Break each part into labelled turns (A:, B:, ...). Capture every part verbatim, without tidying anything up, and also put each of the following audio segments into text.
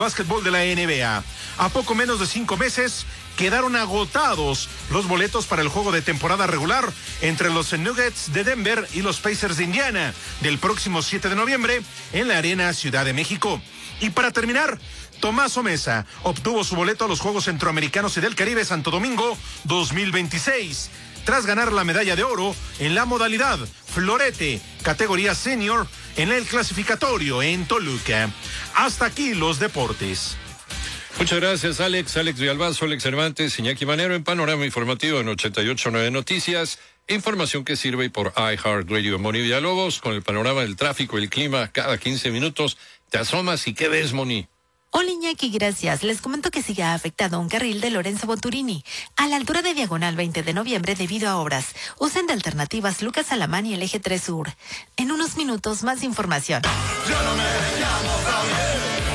A: Básquetbol de la N B A. A poco menos de cinco meses quedaron agotados los boletos para el juego de temporada regular entre los Nuggets de Denver y los Pacers de Indiana del próximo siete de noviembre en la Arena Ciudad de México. Y para terminar, Tomaso Mesa obtuvo su boleto a los Juegos Centroamericanos y del Caribe Santo Domingo dos mil veintiséis, tras ganar la medalla de oro en la modalidad florete, categoría senior, en el clasificatorio en Toluca. Hasta aquí los deportes.
B: Muchas gracias, Alex. Alex Villalbazo, Alex Cervantes, Iñaki Manero en Panorama Informativo en ochenta y ocho punto nueve Noticias. Información que sirve por iHeartRadio. Moni Villalobos con el panorama del tráfico y el clima cada quince minutos. Te asomas y ¿qué ves, Moni?
C: Hola Iñaki, gracias. Les comento que sigue afectado un carril de Lorenzo Boturini a la altura de Diagonal veinte de noviembre debido a obras. Usen de alternativas Lucas Alamán y el eje tres Sur. En unos minutos más información.
D: Yo no me llamo Javier.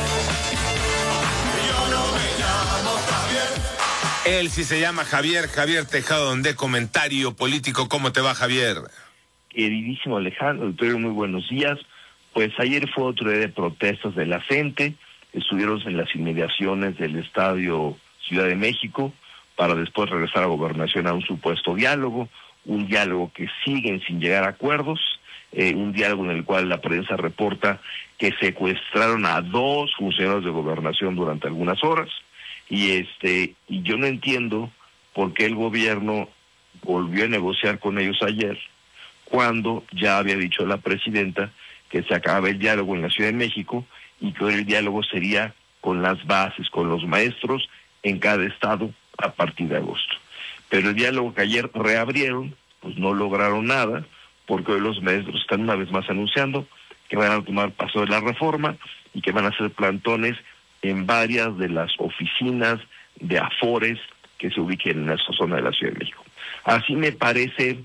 D: Yo no me llamo Javier.
E: Él sí se llama Javier, Javier Tejado, donde comentario político. ¿Cómo te va, Javier?
F: Queridísimo Alejandro, doctor, muy buenos días. Pues ayer fue otro día de protestas de la gente. Estuvieron en las inmediaciones del Estadio Ciudad de México para después regresar a Gobernación a un supuesto diálogo, un diálogo que siguen sin llegar a acuerdos, eh, un diálogo en el cual la prensa reporta que secuestraron a dos funcionarios de Gobernación durante algunas horas, y este y yo no entiendo por qué el gobierno volvió a negociar con ellos ayer, cuando ya había dicho la presidenta que se acababa el diálogo en la Ciudad de México y que el diálogo sería con las bases, con los maestros en cada estado a partir de agosto. Pero el diálogo que ayer reabrieron, pues no lograron nada, porque hoy los maestros están una vez más anunciando que van a tomar paso de la reforma y que van a hacer plantones en varias de las oficinas de Afores que se ubiquen en esa zona de la Ciudad de México. Así me parece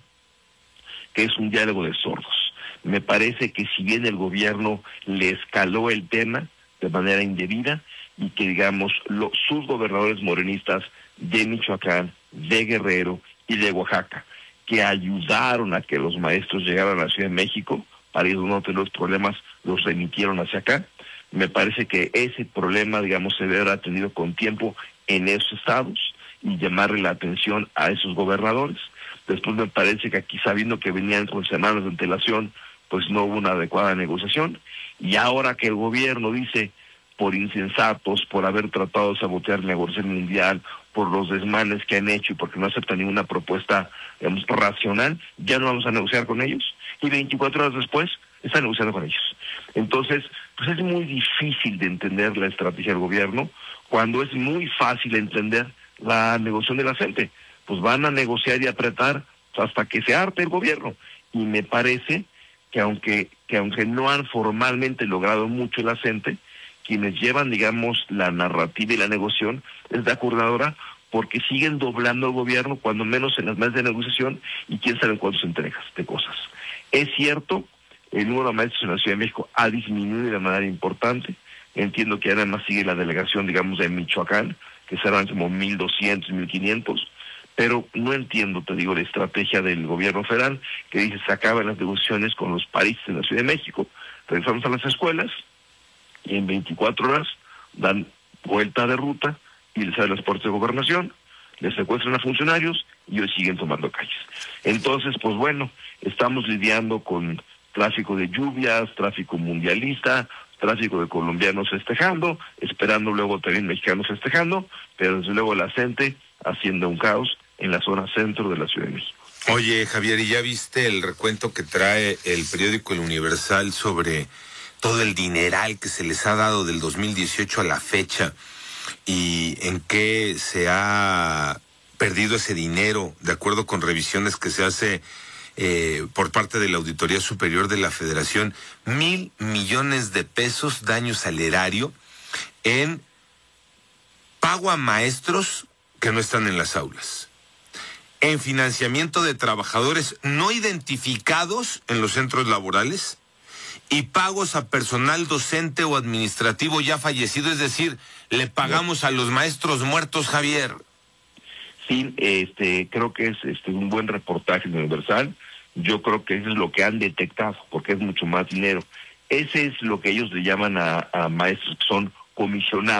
F: que es un diálogo de sordos. Me parece que si bien el gobierno le escaló el tema de manera indebida y que, digamos, los, sus gobernadores morenistas de Michoacán, de Guerrero y de Oaxaca, que ayudaron a que los maestros llegaran a la Ciudad de México, para ellos no tener los problemas, los remitieron hacia acá. Me parece que ese problema, digamos, se debe haber atendido con tiempo en esos estados y llamarle la atención a esos gobernadores. Después me parece que aquí, sabiendo que venían con semanas de antelación, pues no hubo una adecuada negociación, y ahora que el gobierno dice, por insensatos, por haber tratado de sabotear la negociación mundial, por los desmanes que han hecho y porque no aceptan ninguna propuesta, digamos, racional, ya no vamos a negociar con ellos, y veinticuatro horas después están negociando con ellos. Entonces, pues es muy difícil de entender la estrategia del gobierno, cuando es muy fácil entender la negociación de la gente. Pues van a negociar y apretar hasta que se harte el gobierno, y me parece que aunque que aunque no han formalmente logrado mucho la gente, quienes llevan, digamos, la narrativa y la negociación es la coordinadora, porque siguen doblando al gobierno, cuando menos en las mesas de negociación, y quién sabe en cuántas entregas de cosas. Es cierto, el número de maestros en la Ciudad de México ha disminuido de manera importante. Entiendo que además sigue la delegación, digamos, de Michoacán, que serán como mil doscientos, mil quinientos, pero no entiendo, te digo, la estrategia del gobierno federal, que dice se acaban las negociaciones con los países en la Ciudad de México, regresamos a las escuelas, y en veinticuatro horas dan vuelta de ruta y les abren las puertas de gobernación, les secuestran a funcionarios y hoy siguen tomando calles. Entonces, pues bueno, estamos lidiando con tráfico de lluvias, tráfico mundialista, tráfico de colombianos festejando, esperando luego también mexicanos festejando, pero desde luego la gente haciendo un caos en la zona centro de la Ciudad de México.
E: Oye, Javier, ¿y ya viste el recuento que trae el periódico El Universal sobre todo el dineral que se les ha dado del dos mil dieciocho a la fecha y en qué se ha perdido ese dinero, de acuerdo con revisiones que se hace eh, por parte de la Auditoría Superior de la Federación? Mil millones de pesos daños al erario en pago a maestros que no están en las aulas, en financiamiento de trabajadores no identificados en los centros laborales y pagos a personal docente o administrativo ya fallecido, es decir, le pagamos a los maestros muertos, Javier.
F: Sí, este, creo que es este un buen reportaje en Universal. Yo creo que eso es lo que han detectado, porque es mucho más dinero. Ese es lo que ellos le llaman a, a maestros que son comisionado.